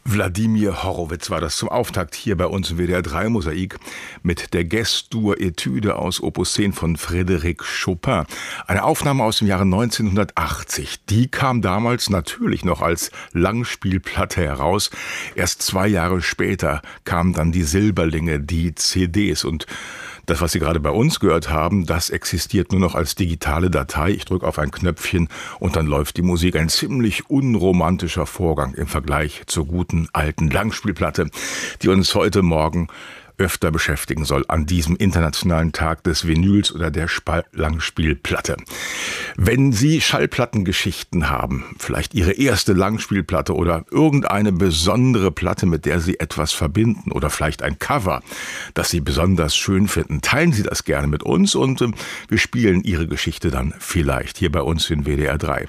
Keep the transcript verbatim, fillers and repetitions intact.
Wladimir Horowitz war das zum Auftakt hier bei uns im W D R drei Mosaik mit der Ges-Dur-Etüde aus Opus zehn von Frédéric Chopin. Eine Aufnahme aus dem Jahre neunzehnhundertachtzig. Die kam damals natürlich noch als Langspielplatte heraus. Erst zwei Jahre später kamen dann die Silberlinge, die C Ds, und das, was Sie gerade bei uns gehört haben, das existiert nur noch als digitale Datei. Ich drücke auf ein Knöpfchen und dann läuft die Musik. Ein ziemlich unromantischer Vorgang im Vergleich zur guten alten Langspielplatte, die uns heute Morgen öfter beschäftigen soll an diesem internationalen Tag des Vinyls oder der Sp- Langspielplatte. Wenn Sie Schallplattengeschichten haben, vielleicht Ihre erste Langspielplatte oder irgendeine besondere Platte, mit der Sie etwas verbinden, oder vielleicht ein Cover, das Sie besonders schön finden, teilen Sie das gerne mit uns und äh, wir spielen Ihre Geschichte dann vielleicht hier bei uns in W D R drei.